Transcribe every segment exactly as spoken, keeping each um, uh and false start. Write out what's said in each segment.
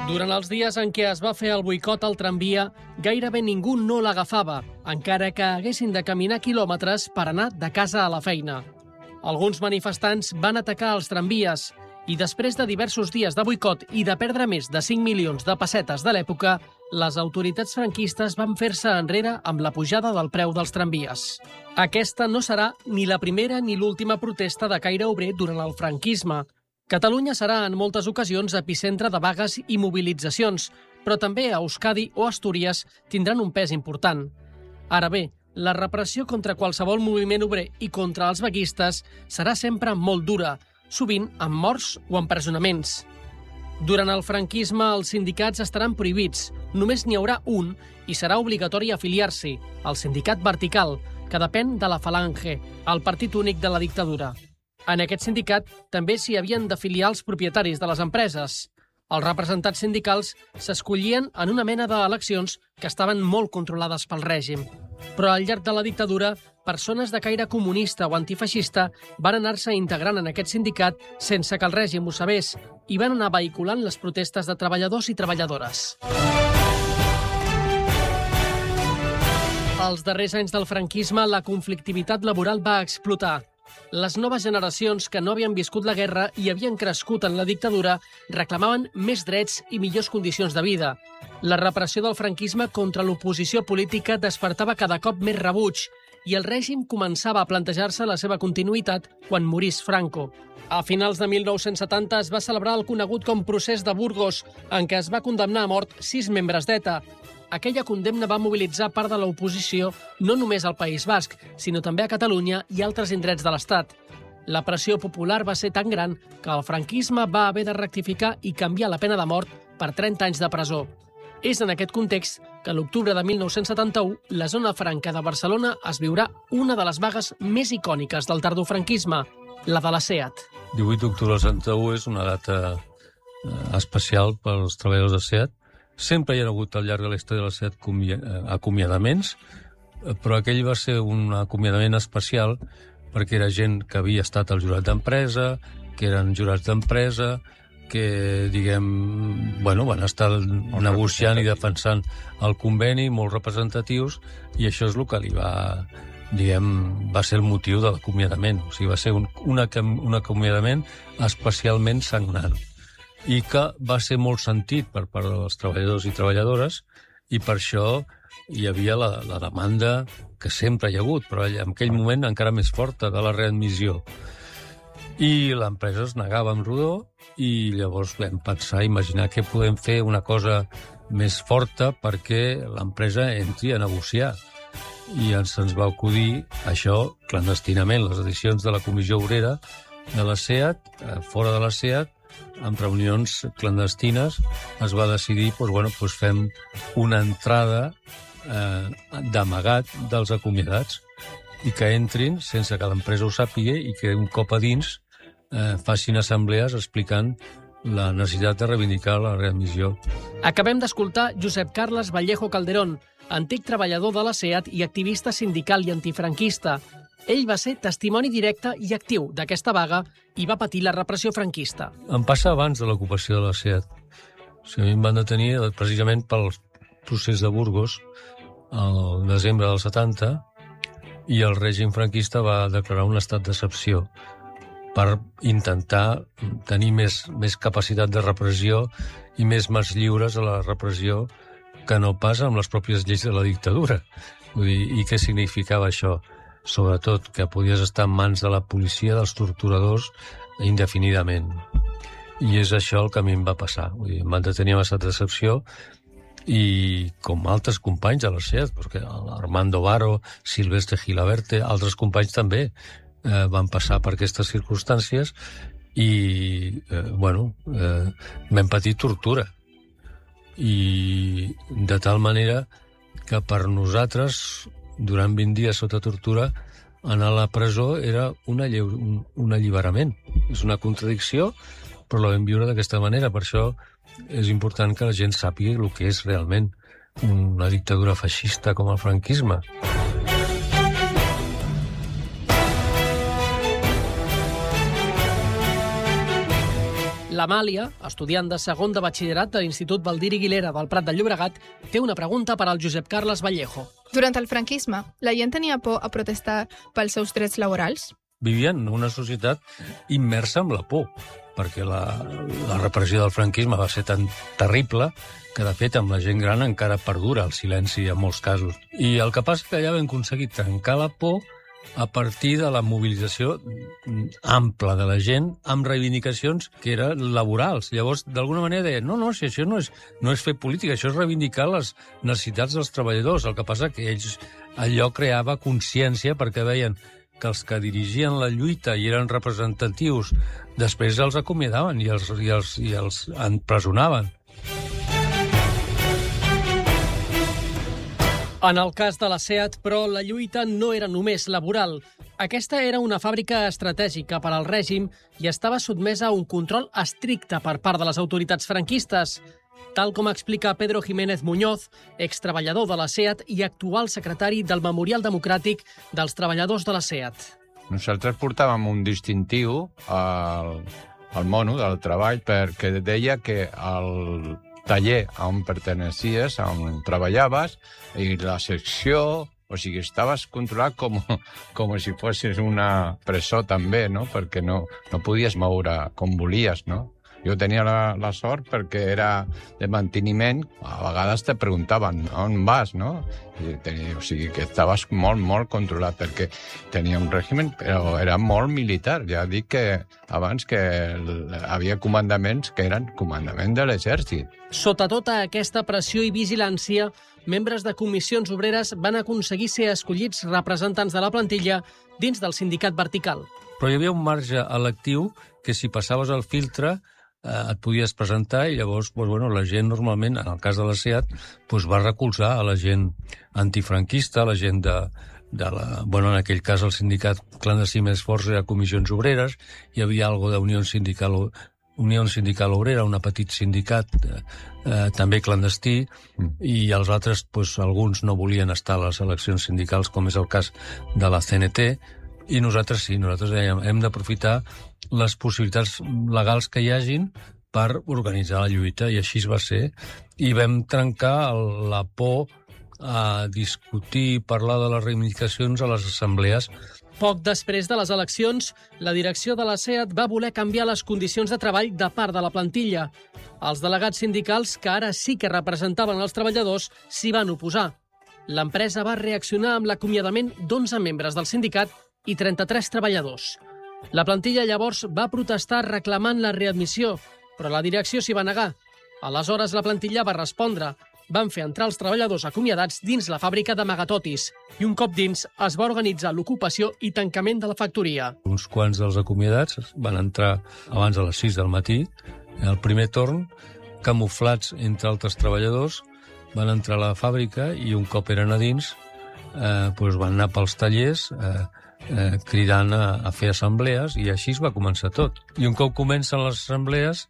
Durant els dies en què es va fer el boicot al tramvia, gairebé ningú no l'agafava, encara que haguessin de caminar quilòmetres per anar de casa a la feina. Alguns manifestants van atacar els tramvies i després de diversos dies de boicot i de perdre més de cinc milions de pessetes de l'època, les autoritats franquistes van fer-se enrere amb la pujada del preu dels tramvies. Aquesta no serà ni la primera ni l'última protesta de caire obrer durant el franquisme. Catalunya serà en moltes ocasions epicentre de vagues i mobilitzacions, però també a Euskadi o Astúries tindran un pes important. Ara bé, la repressió contra qualsevol moviment obrer i contra els vaguistes serà sempre molt dura, sovint amb morts o empresonaments. Durant el franquisme, els sindicats estaran prohibits. Només n'hi haurà un i serà obligatori afiliar-s'hi, el sindicat vertical, que depèn de la Falange, el partit únic de la dictadura. En aquest sindicat també s'hi havien d'afiliar els propietaris de les empreses. Els representats sindicals s'escollien en una mena d'eleccions que estaven molt controlades pel règim. Però al llarg de la dictadura, persones de caire comunista o antifeixista van anar-se integrant en aquest sindicat sense que el règim ho sabés i van anar vehiculant les protestes de treballadors i treballadores. Als darrers anys del franquisme, la conflictivitat laboral va explotar. Les noves generacions que no havien viscut la guerra i havien crescut en la dictadura reclamaven més drets i millors condicions de vida. La repressió del franquisme contra l'oposició política despertava cada cop més rebuig i el règim començava a plantejar-se la seva continuïtat quan morís Franco. A finals de mil nou-cents setanta es va celebrar el conegut com Procés de Burgos, en què es va condemnar a mort sis membres d'ETA. Aquella condemna va mobilitzar part de l'oposició no només al País Basc, sinó també a Catalunya i altres indrets de l'Estat. La pressió popular va ser tan gran que el franquisme va haver de rectificar i canviar la pena de mort per trenta anys de presó. És en aquest context que l'octubre de mil nou-cents setanta-u la zona franca de Barcelona es viurà una de les vagues més icòniques del tardofranquisme, la de la SEAT. divuit d'octubre del setanta-u és una data especial pels treballadors de SEAT. Sempre hi ha hagut al llarg de la història de la SEAT acomiadaments, però aquell va ser un acomiadament especial perquè era gent que havia estat al jurat d'empresa, que eren jurats d'empresa, que, diguem, bueno, van estar negociant i defensant el conveni, molt representatius, i això és el que li va, diguem, va ser el motiu de l'acomiadament. O sigui, va ser un, un, un acomiadament especialment sagnant i que va ser molt sentit per part dels treballadors i treballadores, i per això hi havia la, la demanda que sempre hi ha hagut, però en aquell moment encara més forta, de la readmissió. I l'empresa es negava amb rodó, i llavors vam pensar, imaginar que podem fer una cosa més forta perquè l'empresa entri a negociar. I ens, ens va acudir això clandestinament, les edicions de la Comissió Obrera de la SEAT, fora de la SEAT, amb reunions clandestines, es va decidir, doncs, bueno, doncs fem una entrada eh, d'amagat dels acomiadats i que entrin sense que l'empresa ho sàpiga i que un cop a dins eh, facin assemblees explicant la necessitat de reivindicar la readmissió. Acabem d'escoltar Josep Carles Vallejo Calderón, antic treballador de la SEAT i activista sindical i antifranquista. Ell va ser testimoni directe i actiu d'aquesta vaga i va patir la repressió franquista. Em passa abans de l'ocupació de la SEAT. O sigui, a mi em van detenir precisament pel procés de Burgos al desembre del setanta i el règim franquista va declarar un estat d'excepció per intentar tenir més, més capacitat de repressió i més mans lliures a la repressió que no passa amb les pròpies lleis de la dictadura. Vull dir, i què significava això? Sobretot que podies estar en mans de la policia, dels torturadors, indefinidament. I és això el que a mi em va passar. Vull dir, em van detenir amb estat d'excepció i com altres companys a la SEAT, perquè Armando Baro, Silvestre Gilaberte, altres companys també eh, van passar per aquestes circumstàncies i, eh, bueno, eh, vam patir tortura. I de tal manera que per nosaltres, durant vint dies sota tortura, anar a la presó era una lleu, un, un alliberament. És una contradicció, però la vam viure d'aquesta manera. Per això és important que la gent sàpiga el que és realment una dictadura feixista com el franquisme. L'Amàlia, estudiant de segon de batxillerat de l'Institut Baldiri Guilera del Prat de Llobregat, té una pregunta per al Josep Carles Vallejo. Durant el franquisme, la gent tenia por a protestar pels seus drets laborals? Vivien en una societat immersa en la por, perquè la, la repressió del franquisme va ser tan terrible que, de fet, amb la gent gran encara perdura el silenci en molts casos. I el que passa és que allà vam aconseguir trencar la por a partir de la mobilització ampla de la gent amb reivindicacions que eren laborals. Llavors, d'alguna manera deien, no, no, si això no és, no és fer política, això és reivindicar les necessitats dels treballadors. El que passa que ells, allò creava consciència perquè veien que els que dirigien la lluita i eren representatius després els acomiadaven i els, i els, i els empresonaven. En el cas de la SEAT, però, la lluita no era només laboral. Aquesta era una fàbrica estratègica per al règim i estava sotmesa a un control estricte per part de les autoritats franquistes, tal com explica Pedro Jiménez Muñoz, extreballador de la SEAT i actual secretari del Memorial Democràtic dels Treballadors de la SEAT. Nosaltres portàvem un distintiu al, al mono del treball perquè deia que el taller on pertenecies, on treballaves, i la secció, o sigui, estaves controlat com, com si fossis una presó també, no? Perquè no, no podies moure com volies, no? Jo tenia la, la sort perquè era de manteniment, a vegades te preguntaven on vas, no? I tenia, o sigui, que estaves molt, molt controlat perquè tenia un règim, però era molt militar. Ja dic que abans que havia comandaments que eren comandament de l'exèrcit. Sota tota aquesta pressió i vigilància, membres de comissions obreres van aconseguir ser escollits representants de la plantilla dins del sindicat vertical. Però hi havia un marge electiu que si passaves el filtre eh, et podies presentar i llavors doncs, bueno, la gent normalment, en el cas de la SEAT, doncs, va recolzar a la gent antifranquista, a la gent de, de la... Bueno, en aquell cas el sindicat clandestí més fort era Comissions Obreres, hi havia algo d'Unió Sindical Unió Sindical Obrera, un petit sindicat eh, també clandestí, mm. i els altres, doncs, alguns no volien estar a les eleccions sindicals, com és el cas de la C N T, i nosaltres sí, nosaltres dèiem, hem d'aprofitar les possibilitats legals que hi hagin per organitzar la lluita, i així va ser. I vam trencar el, la por a discutir, parlar de les reivindicacions a les assemblees. Poc després de les eleccions, la direcció de la SEAT va voler canviar les condicions de treball de part de la plantilla. Els delegats sindicals, que ara sí que representaven els treballadors, s'hi van oposar. L'empresa va reaccionar amb l'acomiadament d'onze membres del sindicat i trenta-tres treballadors. La plantilla llavors va protestar reclamant la readmissió, però la direcció s'hi va negar. Aleshores la plantilla va respondre. Van fer entrar els treballadors acomiadats dins la fàbrica de Magatotis i un cop dins es va organitzar l'ocupació i tancament de la factoria. Uns quants dels acomiadats van entrar abans de les sis del matí, el primer torn, camuflats entre altres treballadors, van entrar a la fàbrica i un cop eren a dins eh, doncs van anar pels tallers eh, eh, cridant a, a fer assemblees, i així es va començar tot. I un cop comencen les assemblees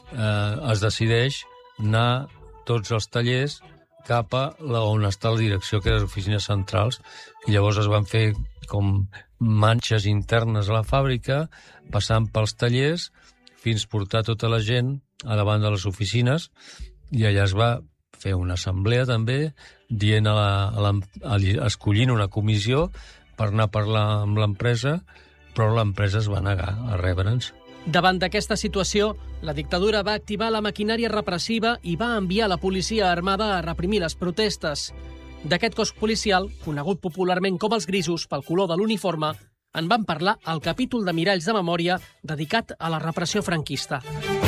eh, es decideix anar tots els tallers cap a la, on està la direcció, que eren les oficines centrals, i llavors es van fer com manxes internes a la fàbrica, passant pels tallers, fins portar tota la gent a davant de les oficines, i allà es va fer una assemblea també, dient a la, a la, a, escollint una comissió per anar a parlar amb l'empresa, però l'empresa es va negar a rebre'ns. Davant d'aquesta situació, la dictadura va activar la maquinària repressiva i va enviar la policia armada a reprimir les protestes. D'aquest cos policial, conegut popularment com els grisos pel color de l'uniforme, en van parlar al capítol de Miralls de Memòria dedicat a la repressió franquista.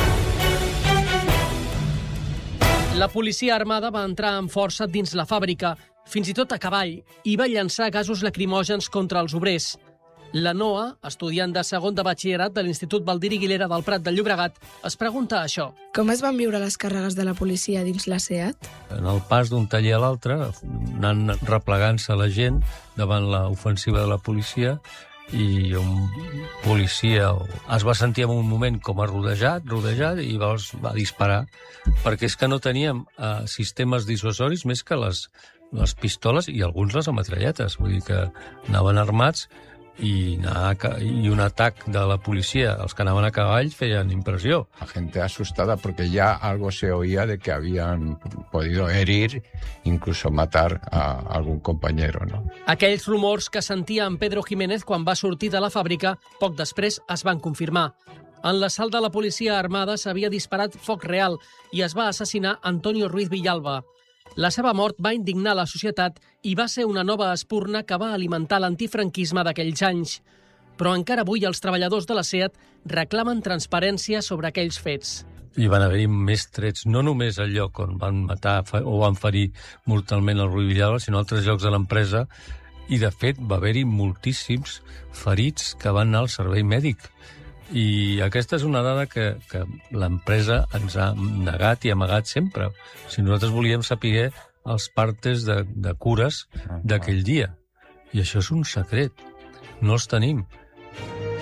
La policia armada va entrar amb força dins la fàbrica, fins i tot a cavall, i va llançar gasos lacrimògens contra els obrers. La Noa, estudiant de segon de batxillerat de l'Institut Baldiri Guilera del Prat de Llobregat, es pregunta això. Com es van viure les càrregues de la policia dins la SEAT? En el pas d'un taller a l'altre, anant replegant-se la gent davant l'ofensiva de la policia, i un policia es va sentir en un moment com a rodejat, rodejat i llavors va disparar, perquè és que no teníem eh, sistemes dissuasoris més que les, les pistoles i alguns les ametralletes, vull dir que anaven armats, i, anar a, i un atac de la policia, els que anaven a cavall, feien impressió. La gente asustada porque ya algo se oía de que habían podido herir, incluso matar a algún compañero, ¿no? Aquells rumors que sentia en Pedro Jiménez quan va sortir de la fàbrica, poc després es van confirmar. En l'assalt de la policia armada s'havia disparat foc real i es va assassinar Antonio Ruiz Villalba. La seva mort va indignar la societat i va ser una nova espurna que va alimentar l'antifranquisme d'aquells anys. Però encara avui els treballadors de la SEAT reclamen transparència sobre aquells fets. I van haver-hi més trets, no només al lloc on van matar o van ferir mortalment el Ruiz Villalba, sinó altres llocs de l'empresa. I, de fet, va haver-hi moltíssims ferits que van anar al servei mèdic. I aquesta és una dada que, que l'empresa ens ha negat i amagat sempre. Si nosaltres volíem saber els partes de, de cures d'aquell dia. I això és un secret. No els tenim.